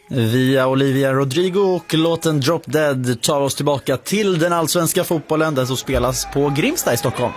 Via Olivia Rodrigo och låten Drop Dead tar oss tillbaka till den allsvenska fotbollen, den som spelas på Grimsta i Stockholm.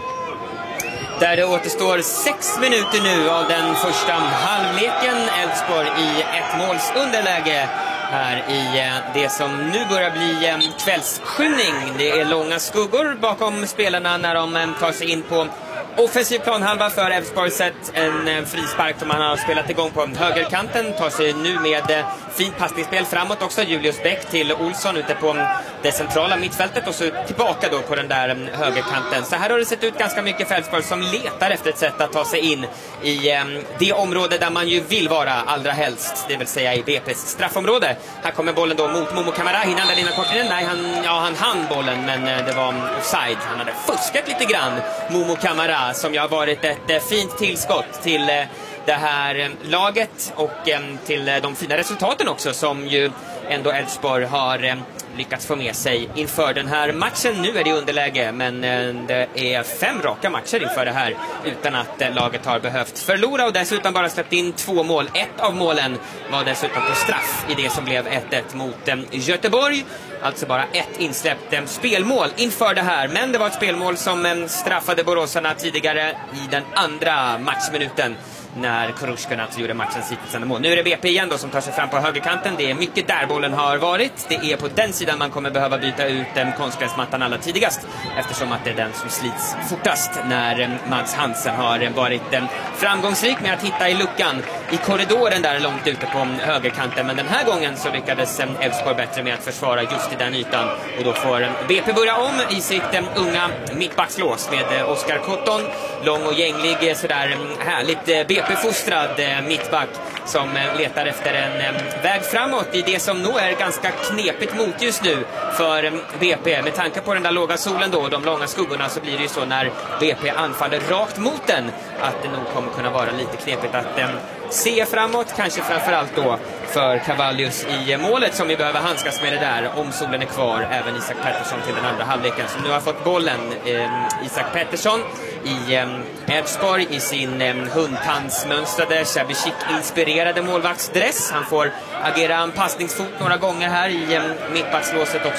Där det återstår 6 minuter nu av den första halvleken. Elfsborg i ett måls underläge här i det som nu börjar bli kvällsskymning. Det är långa skuggor bakom spelarna när de tar sig in på offensiv planhalva för Elfsborg. Sett en frispark som man har spelat igång på högerkanten. Tar sig nu med fint passningsspel framåt också. Julius Bäck till Olsson ute på det centrala mittfältet och så tillbaka då på den där högerkanten. Så här har det sett ut ganska mycket för Elfsborg som letar efter ett sätt att ta sig in i det område där man ju vill vara allra helst. Det vill säga i BP's straffområde. Här kommer bollen då mot Momo Camara. Hinner han innan kortinen? Nej, han hann bollen, men det var offside. Han hade fuskat lite grann, Momo Camara, som ju har varit ett fint tillskott till det här laget och till de fina resultaten också som ju ändå Elfsborg har lyckats få med sig inför den här matchen. Nu är det underläge, men det är 5 raka matcher inför det här utan att laget har behövt förlora och dessutom bara släppt in 2 mål. Ett av målen var dessutom på straff i det som blev 1-1 mot Göteborg. Alltså bara ett insläppt spelmål inför det här. Men det var ett spelmål som straffade boråsarna tidigare i den andra matchminuten när Kurushkina gjorde matchens hittills mål. Nu är det BP igen då som tar sig fram på högerkanten. Det är mycket där bollen har varit. Det är på den sidan man kommer behöva byta ut konstgräsmattan allra tidigast, eftersom att det är den som slits fortast när Mads Hansen har varit framgångsrik med att hitta i luckan i korridoren där långt ute på högerkanten. Men den här gången så lyckades Elfsborg bättre med att försvara just i den ytan och då får BP börja om i sitt unga mittbackslås med Oskar Cotton, lång och gänglig, sådär härligt BP-fostrad mittback som letar efter en väg framåt i det som nog är ganska knepigt mot just nu för BP. Med tanke på den där låga solen då och de långa skuggorna så blir det ju så när BP anfaller rakt mot den att det nog kommer kunna vara lite knepigt att se framåt, kanske framförallt då för Cavallius i målet som vi behöver handskas med det där om solen är kvar. Även Isak Pettersson till den andra halvleken som nu har fått bollen. Isak Pettersson i Elfsborg i sin hundtandsmönstrade Shabby Chic-inspirerade målvaktsdress. Han får agera en passningsfot några gånger här i mittbackslåset också.